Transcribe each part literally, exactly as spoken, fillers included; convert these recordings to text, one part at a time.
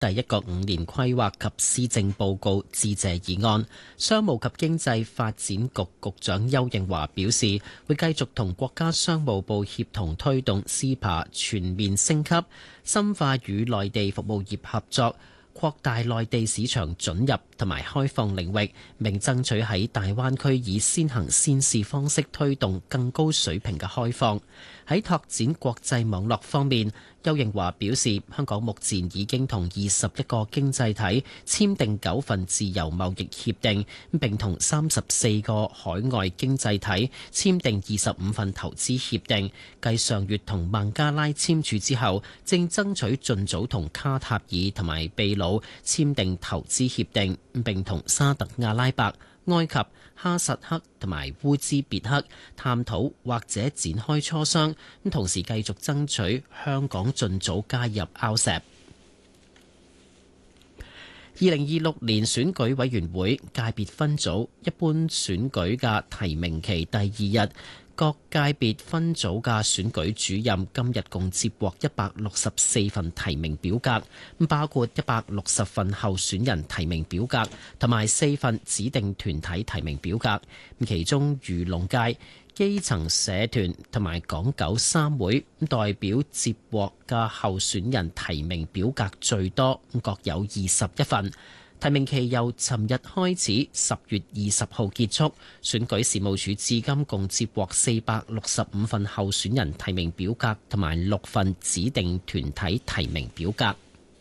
第一個五年規劃及施政報告致謝議案。商務及經濟發展局局長邱應華表示，會繼續同國家商務部協同推動 C E P A 全面升級，深化與內地服務業合作，擴大內地市場准入同埋開放領域，並爭取喺大灣區以先行先試方式推動更高水平嘅開放。喺拓展國際網絡方面，邱應華表示，香港目前已經同二十一個經濟體簽訂九份自由貿易協定，並同三十四個海外經濟體簽訂二十五份投資協定。繼上月同孟加拉簽署之後，正爭取盡早同卡塔爾同埋秘魯簽訂投資協定，並同沙特阿拉伯、埃及、哈薩克同埋烏茲別克探討或者展開磋商，咁同時繼續爭取香港盡早加入 R C E P。二零二六年選舉委員會界別分組一般選舉嘅提名期第二日，各界別分組嘅選舉主任今日共接獲一百六十四份提名表格，包括一百六十份候選人提名表格同埋四份指定團體提名表格。其中漁農界、基層社團同埋港九三會代表接獲嘅候選人提名表格最多，各有二十一份。提名期由尋日開始，十月二十號結束。選舉事務處至今共接獲四百六十五份候選人提名表格同埋六份指定團體提名表格。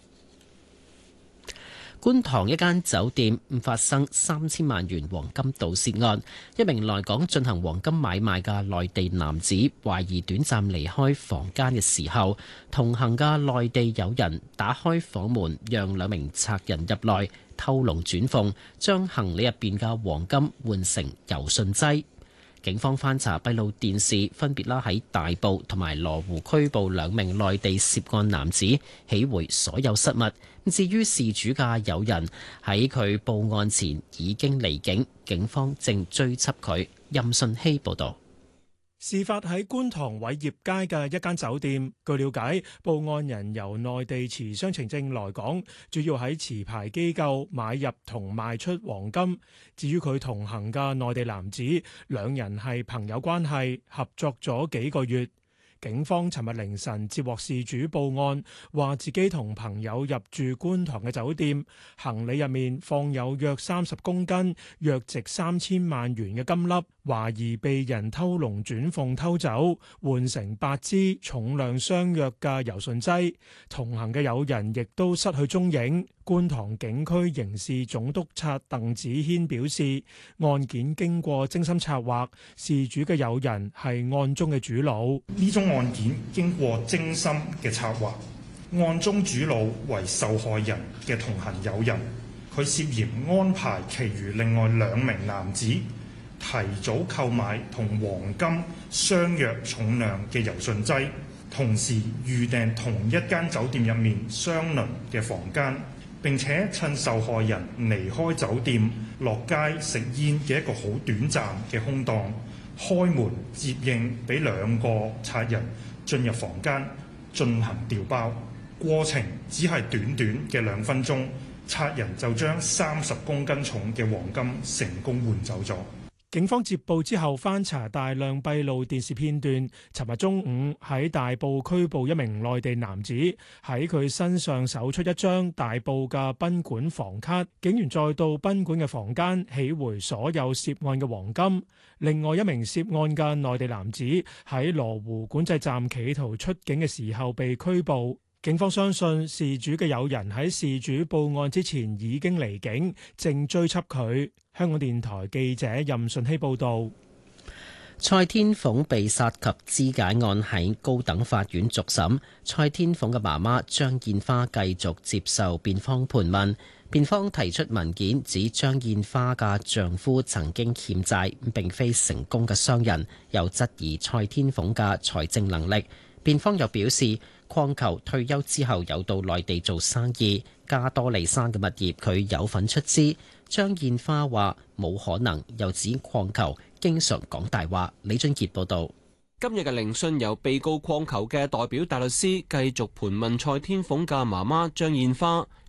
觀塘一間酒店發生三千萬元黃金盜竊案，一名來港進行黃金買賣嘅內地男子懷疑短暫離開房間嘅時候，同行嘅內地友人打開房門，讓兩名賊人入內偷龍轉鳳，將行李入邊嘅黃金換成柔順劑。警方翻查閉路電視，分別啦喺大埔同埋羅湖拘捕兩名內地涉案男子，起回所有失物。至於事主嘅友人喺佢報案前已經離境，警方正追緝佢。任信希報導。 事發喺觀塘偉業街嘅一間酒店。據了解，報案人由內地持雙程證來港，主要喺持牌機構買入同賣出黃金。至於佢同行嘅內地男子，兩人係朋友關係，合作咗幾個月。警方尋日凌晨接獲事主報案，話自己同朋友入住觀塘嘅酒店，行李入面放有約三十公斤、約值三千萬元嘅金粒，懷疑被人偷龍轉鳳偷走，換成八支重量相約嘅柔順劑。同行嘅友人亦都失去蹤影。觀塘警區刑事總督察鄧子軒表示，案件經過精心策劃，事主嘅友人係案中嘅主腦。 呢宗案件經過精心嘅策劃，案中主腦為受害人嘅同行友人，佢涉嫌安排其餘另外兩名男子提早購買同黃金相約重量嘅柔順劑，同時預訂同一間酒店入面相鄰嘅房間，並且趁受害人離開酒店落街食煙嘅一個好短暫嘅空檔，開門接應俾兩個賊人進入房間進行調包。過程只係短短嘅兩分鐘，賊人就將三十公斤重嘅黃金成功換走咗。 警方接報之後翻查大量閉路電視片段，尋日中午喺大埔拘捕一名內地男子，喺佢身上搜出一張大埔嘅賓館房卡。警員再到賓館嘅房間起回所有涉案嘅黃金。另外一名涉案嘅內地男子喺羅湖管制站企圖出境嘅時候被拘捕。警方相信事主嘅友人喺事主報案之前已經離境，正追緝佢。香港電台記者任順希報導。 蔡天鳳被殺及肢解案喺高等法院續審，蔡天鳳嘅媽媽張燕花繼續接受辯方盤問。辯方提出文件指張燕花嘅丈夫曾經欠債，並非成功嘅商人，又質疑蔡天鳳嘅財政能力。辯方又表示，礦球退休之後有到內地做生意，加多利山嘅物業佢有份出資。張燕花話冇可能，又指礦球經常講大話。李俊傑報導。 今日嘅聆訊由被告礦球嘅代表大律師繼續盤問蔡天鳳嘅媽媽張燕花。